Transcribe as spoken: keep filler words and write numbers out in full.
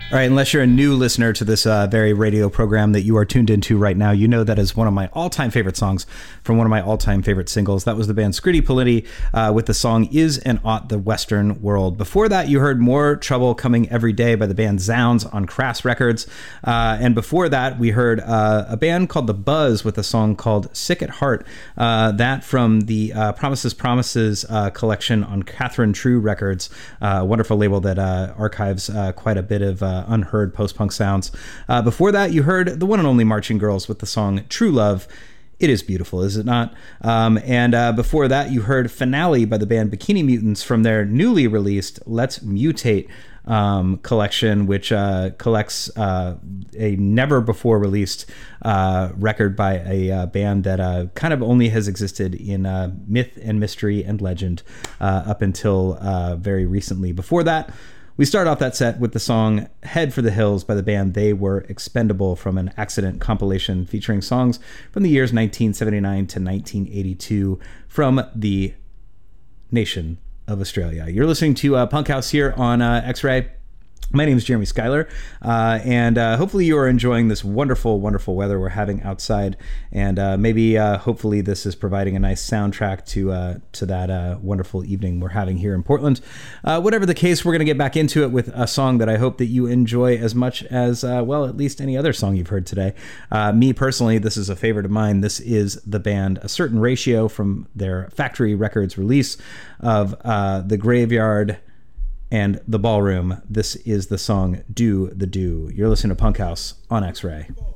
All right, unless you're a new listener to this uh, very radio program that you are tuned into right now, you know that is one of my all-time favorite songs from one of my all-time favorite singles. That was the band Scritti Politti uh, with the song Is and Ought the Western World. Before that, you heard More Trouble Coming Every Day by the band Zounds on Crass Records. Uh, and before that, we heard uh, a band called The Buzz with a song called Sick at Heart. Uh, that from the uh, Promises Promises uh, collection on Catherine True Records, uh, a wonderful label that uh, archives uh, quite a bit of uh, unheard post-punk sounds. Uh, before that, you heard the one and only Marching Girls with the song True Love. It is beautiful, is it not? Um, and uh, before that, you heard Finale by the band Bikini Mutants from their newly released Let's Mutate um, collection, which uh, collects uh, a never-before-released uh, record by a uh, band that uh, kind of only has existed in uh, myth and mystery and legend uh, up until uh, very recently. Before that, we start off that set with the song Head for the Hills by the band They Were Expendable from an Accident compilation featuring songs from the years nineteen seventy-nine to nineteen eighty-two from the nation of Australia. You're listening to uh, Punk House here on uh, X-Ray. My name is Jeremy Schuyler, uh, and uh, hopefully you are enjoying this wonderful, wonderful weather we're having outside, and uh, maybe, uh, hopefully, this is providing a nice soundtrack to uh, to that uh, wonderful evening we're having here in Portland. Uh, whatever the case, we're going to get back into it with a song that I hope that you enjoy as much as, uh, well, at least any other song you've heard today. Uh, me, personally, this is a favorite of mine. This is the band A Certain Ratio from their Factory Records release of uh, The Graveyard and The Ballroom. This is the song Do the Do. You're listening to Punk House on X-Ray.